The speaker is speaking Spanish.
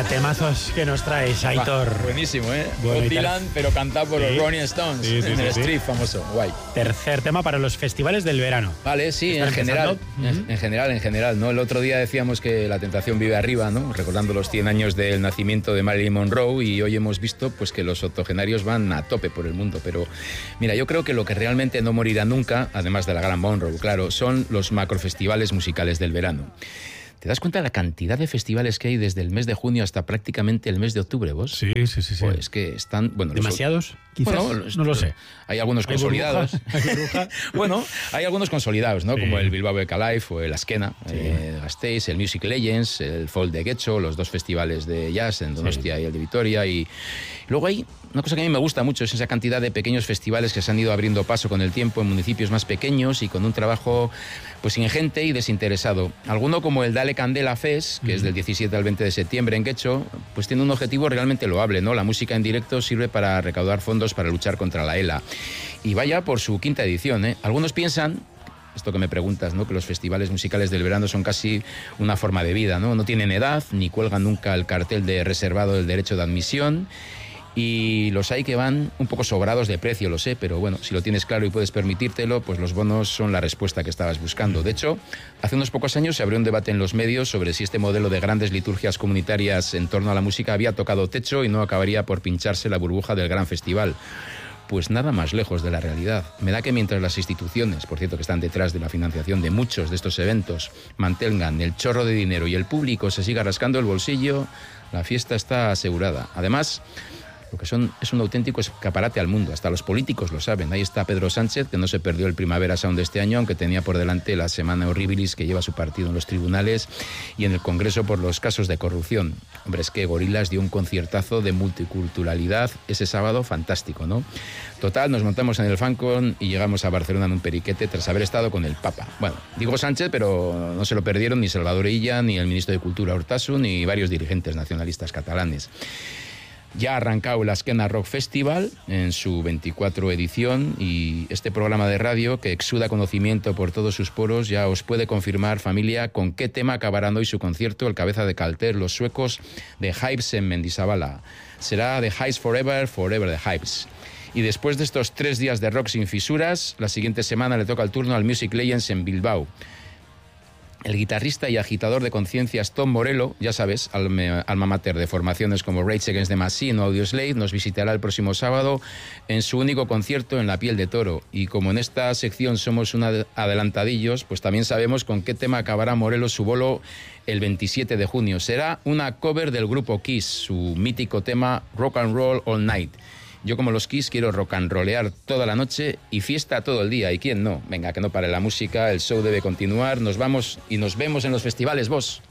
Vaya temazos que nos traes, Aitor. Buenísimo, ¿eh? Bueno, Bob Dylan, pero cantado por los Rolling Stones en el Street famoso. Guay. Tercer tema para los festivales del verano. Vale, sí, en general, en general, ¿no? El otro día decíamos que la tentación vive arriba, ¿no? Recordando los 100 años del nacimiento de Marilyn Monroe, y hoy hemos visto pues que los octogenarios van a tope por el mundo. Pero mira, yo creo que lo que realmente no morirá nunca, además de la gran Monroe, claro, son los macrofestivales musicales del verano. ¿Te das cuenta de la cantidad de festivales que hay desde el mes de junio hasta prácticamente el mes de octubre, vos? Sí. Pues es que están... Bueno, ¿demasiados? Quizás, bueno, no lo sé. Hay algunos consolidados. Burbuja. Bueno, hay algunos consolidados, ¿no? Sí. Como el Bilbao Ecalife o el Askena, Gasteiz, el Music Legends, el Folk de Getxo, los dos festivales de jazz en Donostia y el de Vitoria. Y luego hay una cosa que a mí me gusta mucho, es esa cantidad de pequeños festivales que se han ido abriendo paso con el tiempo en municipios más pequeños y con un trabajo pues ingente y desinteresado. Alguno como el Dale Candela Fest, que es del 17 al 20 de septiembre en Getxo, pues tiene un objetivo realmente loable, ¿no? La música en directo sirve para recaudar fondos para luchar contra la ELA. Y vaya por su quinta edición, ¿eh? Algunos piensan, esto que me preguntas, ¿no? Que los festivales musicales del verano son casi una forma de vida, ¿no? No tienen edad, ni cuelgan nunca el cartel de reservado del derecho de admisión. Y los hay que van un poco sobrados de precio, lo sé, pero bueno, si lo tienes claro y puedes permitírtelo, pues los bonos son la respuesta que estabas buscando. De hecho, hace unos pocos años se abrió un debate en los medios sobre si este modelo de grandes liturgias comunitarias en torno a la música había tocado techo y no acabaría por pincharse la burbuja del gran festival. Pues nada más lejos de la realidad. Me da que mientras las instituciones, por cierto, que están detrás de la financiación de muchos de estos eventos, mantengan el chorro de dinero y el público se siga rascando el bolsillo, la fiesta está asegurada. Además, lo que son es un auténtico escaparate al mundo, hasta los políticos lo saben. Ahí está Pedro Sánchez, que no se perdió el Primavera Sound de este año, aunque tenía por delante la semana horribilis que lleva su partido en los tribunales y en el Congreso por los casos de corrupción. Hombre, es que Gorillaz dio un conciertazo de multiculturalidad ese sábado fantástico, ¿no? Total, nos montamos en el Fancon y llegamos a Barcelona en un periquete tras haber estado con el Papa. Bueno, digo Sánchez, pero no se lo perdieron ni Salvador Illa, ni el ministro de Cultura Hortasun, ni varios dirigentes nacionalistas catalanes. Ya ha arrancado el Askena Rock Festival en su 24 edición y este programa de radio que exuda conocimiento por todos sus poros ya os puede confirmar, familia, con qué tema acabarán hoy su concierto el cabeza de cartel, los suecos de Hypes en Mendizabala. Será The Hypes Forever, Forever the Hypes. Y después de estos 3 días de rock sin fisuras, la siguiente semana le toca el turno al Music Legends en Bilbao. El guitarrista y agitador de conciencias Tom Morello, ya sabes, alma mater de formaciones como Rage Against the Machine o Audioslave, nos visitará el próximo sábado en su único concierto en La Piel de Toro. Y como en esta sección somos un adelantadillos, pues también sabemos con qué tema acabará Morello su bolo el 27 de junio. Será una cover del grupo Kiss, su mítico tema Rock and Roll All Night. Yo, como los Kiss, quiero rock and rollear toda la noche y fiesta todo el día. ¿Y quién no? Venga, que no pare la música, el show debe continuar. Nos vamos y nos vemos en los festivales, vos.